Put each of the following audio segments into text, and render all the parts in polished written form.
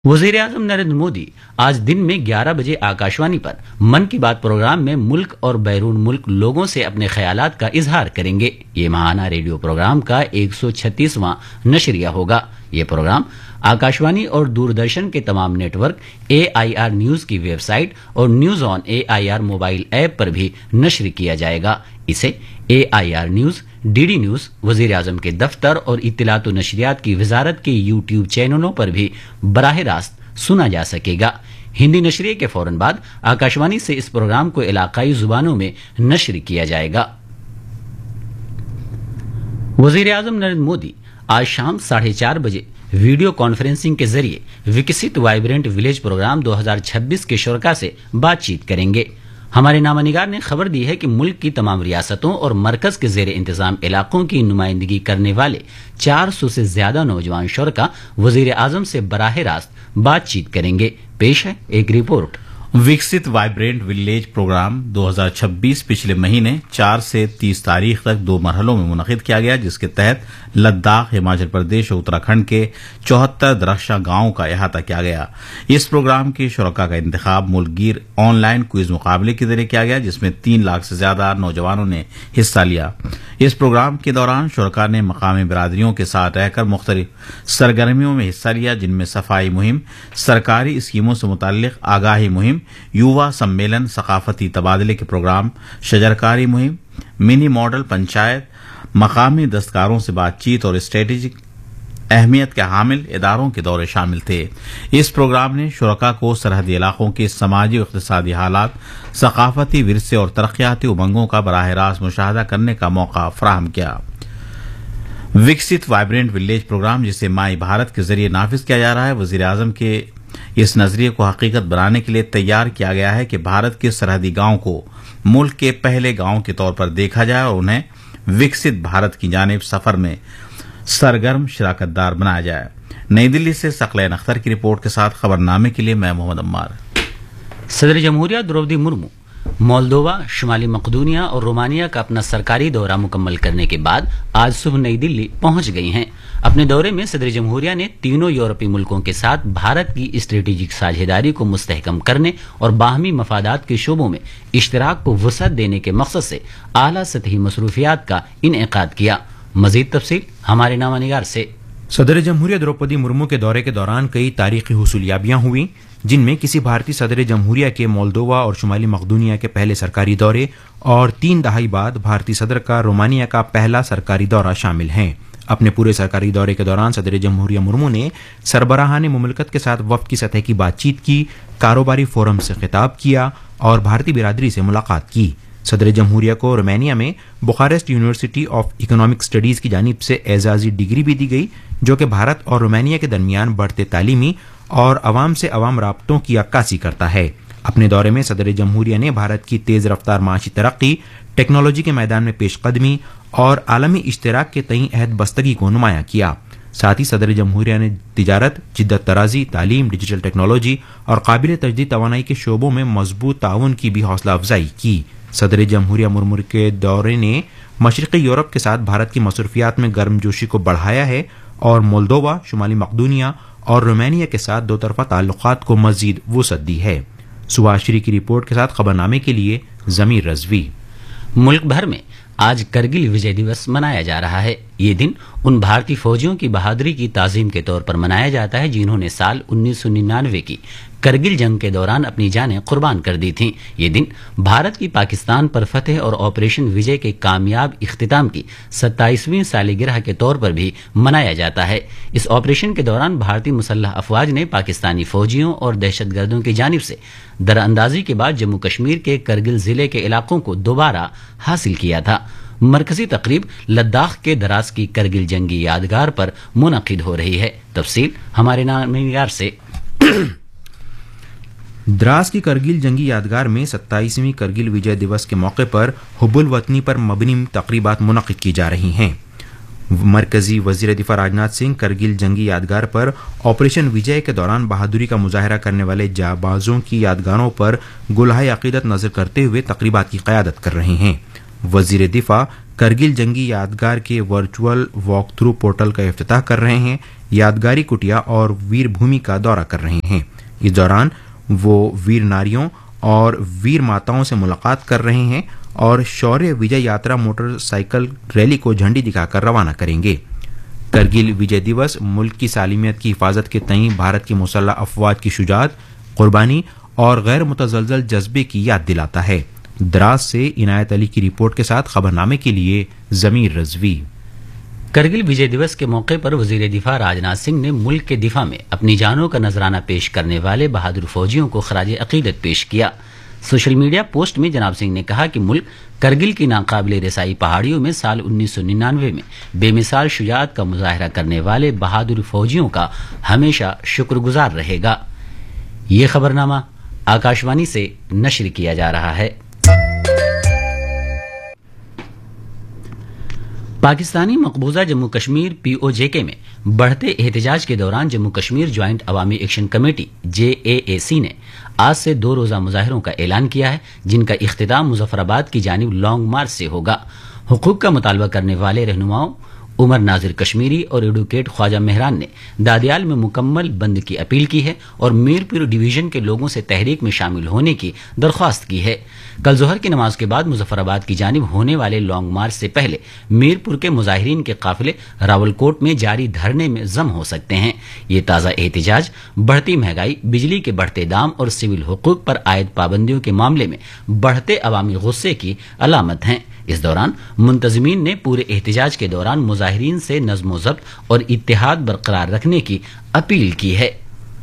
وزیر اعظم نریندر مودی آج دن میں 11 بجے آکاشوانی پر من کی بات پروگرام میں ملک اور بیرون ملک لوگوں سے اپنے خیالات کا اظہار کریں گے۔ یہ ماہانہ ریڈیو پروگرام کا 136واں نشریہ ہوگا۔ یہ پروگرام آکاشوانی اور دوردرشن کے تمام نیٹ ورک، AIR نیوز کی ویب سائٹ اور news on AIR mobile app پر بھی نشر کیا جائے گا۔ اسے AIR نیوز، DD نیوز، وزیر اعظم کے دفتر اور اطلاعات و نشریات کی وزارت کے YouTube چینلوں پر بھی براہ راست سنا جا سکے گا۔ ہندی نشریے کے فوراً بعد آکاشوانی سے اس پروگرام کو علاقائی زبانوں میں نشر کیا جائے گا۔ وزیر اعظم نریندر مودی آج شام 4:30 بجے ویڈیو کانفرنسنگ کے ذریعے وکست وائبرنٹ ولیج پروگرام 2026 کے شرکاء سے بات چیت کریں گے۔ ہمارے نامہ نگار نے خبر دی ہے کہ ملک کی تمام ریاستوں اور مرکز کے زیر انتظام علاقوں کی نمائندگی کرنے والے 400 سے زیادہ نوجوان شرکاء وزیر اعظم سے براہ راست بات چیت کریں گے۔ پیش ہے ایک رپورٹ۔ وکست وائبرنٹ ولیج پروگرام 2026 پچھلے مہینے 4 سے 30 تاریخ تک 2 مرحلوں میں منعقد کیا گیا، جس کے تحت لداخ، ہماچل پردیش اور اتراکھنڈ کے 74 درخشاں گاؤں کا احاطہ کیا گیا۔ اس پروگرام کے شرکاء کا انتخاب ملک گیر آن لائن کوئز مقابلے کے ذریعے کیا گیا، جس میں 3 لاکھ سے زیادہ نوجوانوں نے حصہ لیا۔ اس پروگرام کے دوران شرکاء نے مقامی برادریوں کے ساتھ رہ کر مختلف سرگرمیوں میں حصہ لیا، جن میں صفائی مہم، سرکاری اسکیموں سے متعلق آگاہی مہم، یووا سمیلن، ثقافتی تبادلے کے پروگرام، شجرکاری مہم، منی ماڈل پنچایت، مقامی دستکاروں سے بات چیت اور اسٹریٹجک اہمیت کے حامل اداروں کے دورے شامل تھے۔ اس پروگرام نے شرکاء کو سرحدی علاقوں کے سماجی و اقتصادی حالات، ثقافتی ورثے اور ترقیاتی امنگوں کا براہ راست مشاہدہ کرنے کا موقع فراہم کیا۔ وکست وائبرنٹ ولیج پروگرام، جسے مائی بھارت کے ذریعے نافذ کیا جا رہا ہے، وزیر اعظم کے اس نظریے کو حقیقت بنانے کے لیے تیار کیا گیا ہے کہ بھارت کے سرحدی گاؤں کو ملک کے پہلے گاؤں کے طور پر دیکھا جائے اور انہیں وکست بھارت کی جانب سفر میں سرگرم شراکت دار بنایا جائے۔ نئی دلی سے ثقلین اختر کی رپورٹ کے ساتھ خبرنامے کے لیے میں محمد عمار۔ صدر جمہوریہ درودی مرمو مولدووا، شمالی مقدونیہ اور رومانیہ کا اپنا سرکاری دورہ مکمل کرنے کے بعد آج صبح نئی دلی پہنچ گئی ہیں۔ اپنے دورے میں صدر جمہوریہ نے تینوں یورپی ملکوں کے ساتھ بھارت کی اسٹریٹجک ساجھیداری کو مستحکم کرنے اور باہمی مفادات کے شعبوں میں اشتراک کو وسعت دینے کے مقصد سے اعلیٰ سطحی مصروفیات کا انعقاد کیا۔ مزید تفصیل ہمارے نامہ نگار سے۔ صدر جمہوریہ درودی مرمو کے دورے کے دوران کئی تاریخی حصولیابیاں ہوئیں، جن میں کسی بھارتی صدر جمہوریہ کے مولدووا اور شمالی مقدونیہ کے پہلے سرکاری دورے اور 3 دہائی بعد بھارتی صدر کا رومانیہ کا پہلا سرکاری دورہ شامل ہیں۔ اپنے پورے سرکاری دورے کے دوران صدر جمہوریہ مرمو نے سربراہان مملکت کے ساتھ وفد کی سطح کی بات چیت کی، کاروباری فورم سے خطاب کیا اور بھارتی برادری سے ملاقات کی۔ صدر جمہوریہ کو رومانیہ میں Bucharest university of economic studies کی جانب سے اعزازی ڈگری بھی دی گئی، جو کہ بھارت اور رومانیہ کے درمیان بڑھتے تعلیمی اور عوام سے عوام رابطوں کی عکاسی کرتا ہے۔ اپنے دورے میں صدر جمہوریہ نے بھارت کی تیز رفتار معاشی ترقی، ٹیکنالوجی کے میدان میں پیش قدمی اور عالمی اشتراک کے تئیں عہد بستگی کو نمایاں کیا۔ ساتھ ہی صدر جمہوریہ نے تجارت، جدت طرازی، تعلیم، ڈیجیٹل ٹیکنالوجی اور قابل تجدید توانائی کے شعبوں میں مضبوط تعاون کی بھی حوصلہ افزائی کی۔ صدر جمہوریہ مرمو کے دورے نے مشرقی یورپ کے ساتھ بھارت کی مصروفیات میں گرم جوشی کو بڑھایا ہے اور مولدووا، شمالی مقدونیہ اور رومانیہ کے ساتھ 2 طرفہ تعلقات کو مزید وسعت دی ہے۔ سبھاشری کی رپورٹ کے ساتھ خبرنامے کے لیے ضمیر رضوی۔ ملک بھر میں آج کرگل وجے دیوس منایا جا رہا ہے۔ یہ دن ان بھارتی فوجیوں کی بہادری کی تعظیم کے طور پر منایا جاتا ہے جنہوں نے سال 1999 کی کرگل جنگ کے دوران اپنی جانیں قربان کر دی تھیں۔ یہ دن بھارت کی پاکستان پر فتح اور آپریشن وجے کے کامیاب اختتام کی 27ویں سالگرہ کے طور پر بھی منایا جاتا ہے۔ اس آپریشن کے دوران بھارتی مسلح افواج نے پاکستانی فوجیوں اور دہشت گردوں کی جانب سے دراندازی کے بعد جموں کشمیر کے کرگل ضلع کے علاقوں کو دوبارہ حاصل کیا تھا۔ مرکزی تقریب لداخ کے دراز کی کرگل جنگی یادگار پر منعقد ہو رہی ہے۔ تفصیل ہمارے نامہ نگار سے۔ دراز کی کرگل جنگی یادگار میں 27ویں کرگل وجے دیوس کے موقع پر حب الوطنی پر مبنی تقریبات منعقد کی جا رہی ہیں۔ مرکزی وزیر دفاع راجناتھ سنگھ کرگل جنگی یادگار پر آپریشن وجے کے دوران بہادری کا مظاہرہ کرنے والے جانبازوں کی یادگاروں پر گلہائے عقیدت نظر کرتے ہوئے تقریبات کی قیادت کر رہے ہیں۔ وزیر دفاع کرگل جنگی یادگار کے ورچوئل واک تھرو پورٹل کا افتتاح کر رہے ہیں۔ یادگاری کٹیا اور ویر بھومی کا دورہ کر رہے ہیں۔ اس دوران وہ ویر ناریوں اور ویر ماتاؤں سے ملاقات کر رہے ہیں اور شوریہ وجے یاترا موٹر سائیکل ریلی کو جھنڈی دکھا کر روانہ کریں گے۔ کرگل وجے دیوس ملک کی سالمیت کی حفاظت کے تئیں بھارت کی مسلح افواج کی شجاعت، قربانی اور غیر متزلزل جذبے کی یاد دلاتا ہے۔ دراز سے عنایت علی کی رپورٹ کے ساتھ خبرنامے کے لیے ضمیر رضوی۔ کرگل وجے دیوس کے موقع پر وزیر دفاع راجناتھ سنگھ نے ملک کے دفاع میں اپنی جانوں کا نذرانہ پیش کرنے والے بہادر فوجیوں کو خراج عقیدت پیش کیا۔ سوشل میڈیا پوسٹ میں جناب سنگھ نے کہا کہ ملک کرگل کی ناقابل رسائی پہاڑیوں میں سال 1999 میں بے مثال شجاعت کا مظاہرہ کرنے والے بہادر فوجیوں کا ہمیشہ شکر گزار رہے گا۔ یہ خبرنامہ آکاشوانی سے نشر کیا جا رہا ہے۔ پاکستانی مقبوضہ جموں کشمیر POJK میں بڑھتے احتجاج کے دوران جموں کشمیر جوائنٹ عوامی ایکشن کمیٹی JAAC نے آج سے 2 روزہ مظاہروں کا اعلان کیا ہے، جن کا اختتام مظفر آباد کی جانب لانگ مارچ سے ہوگا۔ حقوق کا مطالبہ کرنے والے رہنماؤں عمر ناظر کشمیری اور ایڈوکیٹ خواجہ مہران نے دادیال میں مکمل بند کی اپیل کی ہے اور میر پور ڈویژن کے لوگوں سے تحریک میں شامل ہونے کی درخواست کی ہے۔ کل ظہر کی نماز کے بعد مظفر آباد کی جانب ہونے والے لانگ مارچ سے پہلے میر پور کے مظاہرین کے قافلے راولکوٹ میں جاری دھرنے میں ضم ہو سکتے ہیں۔ یہ تازہ احتجاج بڑھتی مہنگائی، بجلی کے بڑھتے دام اور سول حقوق پر عائد پابندیوں کے معاملے میں بڑھتے عوامی غصے کی علامت ہیں۔ اس دوران منتظمین نے پورے احتجاج کے دوران مظاہرین سے نظم و ضبط اور اتحاد برقرار رکھنے کی اپیل کی ہے۔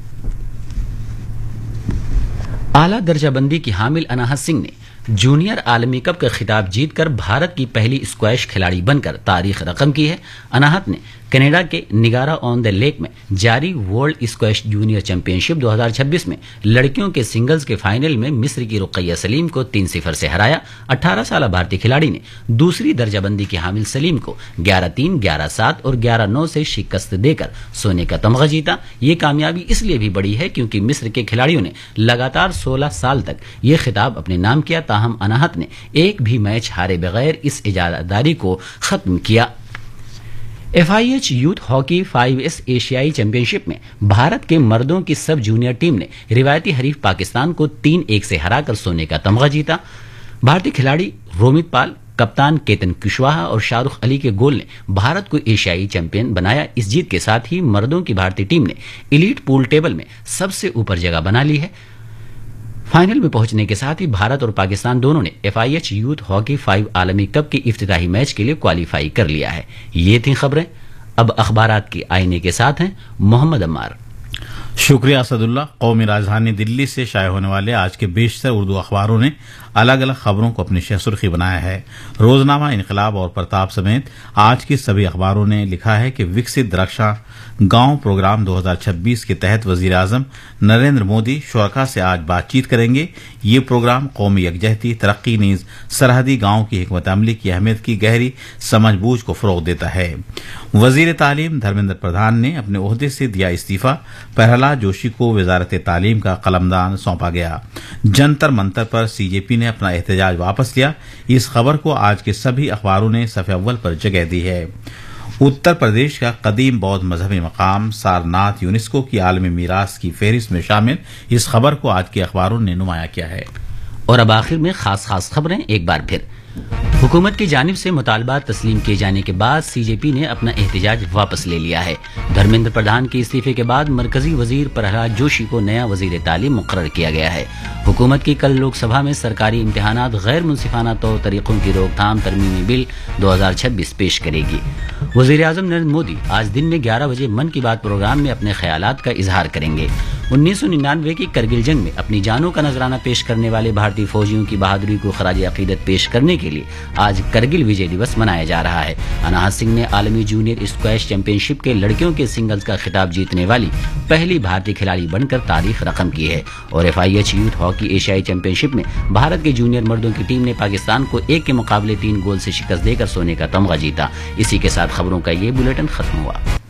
اعلیٰ درجہ بندی کی حامل اناہت سنگھ نے جونیئر عالمی کپ کا خطاب جیت کر بھارت کی پہلی اسکواش کھلاڑی بن کر تاریخ رقم کی ہے۔ اناہت نے کینیڈا کے نگارا آن دا لیک میں جاری ورلڈ اسکواش جونیئر چیمپئن شپ 2026 میں لڑکیوں کے سنگلز کے فائنل میں مصر کی رقیہ سلیم کو 3-0 سے ہرایا۔ 18 سالہ بھارتی کھلاڑی نے دوسری درجہ بندی کی حامل سلیم کو 11-3، 11-7 اور 11-9 سے شکست دے کر سونے کا تمغہ جیتا۔ یہ کامیابی اس لیے بھی بڑی ہے کیونکہ مصر کے کھلاڑیوں نے لگاتار 16 سال تک یہ خطاب اپنے نام کیا، تاہم اناہت نے ایک بھی میچ ہارے بغیر اس اجارہ کو ختم کیا۔ FIH یوتھ ہاکی 5S ایشیائی چیمپئن شپ میں بھارت کے مردوں کی سب جونیئر ٹیم نے روایتی حریف پاکستان کو 3-1 سے ہرا کر سونے کا تمغہ جیتا۔ بھارتی کھلاڑی رومت پال، کپتان کیتن کشواہا اور شاہ رخ علی کے گول نے بھارت کو ایشیائی چیمپئن بنایا۔ اس جیت کے ساتھ ہی مردوں کی بھارتی ٹیم نے ایلیٹ پول ٹیبل میں سب سے اوپر جگہ بنا لی ہے۔ فائنل میں پہنچنے کے ساتھ ہی بھارت اور پاکستان دونوں نے FIH یوتھ ہاکی 5 عالمی کپ کے افتتاحی میچ کے لیے کوالیفائی کر لیا ہے۔ یہ تھیں خبریں۔ اب اخبارات کے آئینے کے ساتھ ہیں محمد عمار۔ شکریہ اسد اللہ۔ قومی راجدھانی دلی سے شائع ہونے والے آج کے بیشتر اردو اخباروں نے الگ الگ خبروں کو اپنی شہ سرخی بنایا ہے۔ روزنامہ انقلاب اور پرتاپ سمیت آج کے سبھی اخباروں نے لکھا ہے کہ وکست درخشاں گاؤں پروگرام 2026 کے تحت وزیر اعظم نریندر مودی شرکاء سے آج بات چیت کریں گے۔ یہ پروگرام قومی یکجہتی، ترقی نیز سرحدی گاؤں کی حکمت عملی کی اہمیت کی گہری سمجھ بوجھ کو فروغ دیتا ہے۔ وزیر تعلیم دھرمیندر پردھان نے اپنے عہدے سے دیا استعفی، پرہلاد جوشی کو وزارت تعلیم کا قلمدان سونپا گیا۔ جنتر منتر پر CJP نے اپنا احتجاج واپس لیا۔ اس خبر کو آج کے سبھی اخباروں نے صفحہ اول پر جگہ دی ہے۔ اتر پردیش کا قدیم بودھ مذہبی مقام سارناتھ یونیسکو کی عالمی میراث کی فہرست میں شامل۔ اس خبر کو آج کے اخباروں نے نمایاں کیا ہے۔ اور اب آخر میں خاص خبریں ایک بار پھر۔ حکومت کی جانب سے مطالبات تسلیم کیے جانے کے بعد CJP نے اپنا احتجاج واپس لے لیا ہے۔ دھرمیندر پردھان کے استعفے کے بعد مرکزی وزیر پرہلاد جوشی کو نیا وزیر تعلیم مقرر کیا گیا ہے۔ حکومت کی کل لوک سبھا میں سرکاری امتحانات غیر منصفانہ طور طریقوں کی روک تھام ترمیمی بل 2026 پیش کرے گی۔ وزیر اعظم نریندر مودی آج دن میں 11 بجے من کی بات پروگرام میں اپنے خیالات کا اظہار کریں گے۔ 1999 کی کرگل جنگ میں اپنی جانوں کا نذرانہ پیش کرنے والے بھارتی فوجیوں کی بہادری کو خراج عقیدت پیش کرنے کے لیے آج کرگل وجے دیوس منایا جا رہا ہے۔ اناہت سنگھ نے عالمی جونیئر اسکواش چیمپئن شپ کے لڑکیوں کے سنگلز کا خطاب جیتنے والی پہلی بھارتی کھلاڑی بن کر تاریخ رقم کی ہے، اور FIH یوتھ ہاکی ایشیائی چیمپئن شپ میں بھارت کے جونیئر مردوں کی ٹیم نے پاکستان کو 1 کے مقابلے 3 گول سے شکست دے کر سونے کا تمغہ جیتا۔ اسی کے ساتھ خبروں کا یہ بلیٹن ختم ہوا۔